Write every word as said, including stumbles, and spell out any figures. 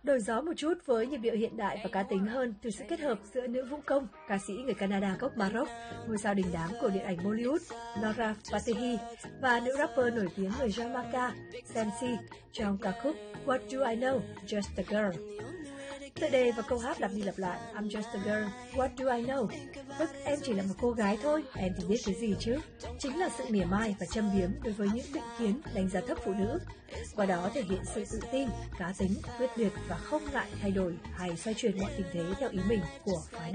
Đổi gió một chút với nhịp điệu hiện đại và cá tính hơn từ sự kết hợp giữa nữ vũ công, ca sĩ người Canada gốc Maroc, ngôi sao đình đám của điện ảnh Bollywood Nora Fatehi và nữ rapper nổi tiếng người Jamaica Sensi trong ca khúc What Do I Know, Just a Girl. Tựa đề và câu hát lặp đi lặp lại I'm just a girl, what do I know? Tức em chỉ là một cô gái thôi, em thì biết cái gì chứ? Chính là sự mỉa mai và châm biếm đối với những định kiến đánh giá thấp phụ nữ. Qua đó thể hiện sự tự tin, cá tính, quyết liệt và không ngại thay đổi hay xoay chuyển mọi tình thế theo ý mình của phái